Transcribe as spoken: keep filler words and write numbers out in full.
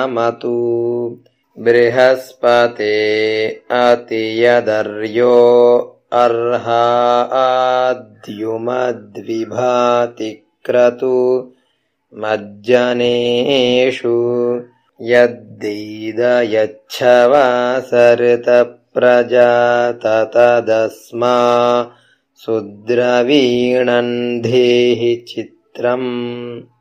मतु बृहस्पते अतियदर्यो अर्हाद्युमद्विभाति क्रतु मज्जनेषु यद्दीदयच्छवा सर्त प्रजाततदस्मा सुद्रवीणन् धेहि चित्रम्।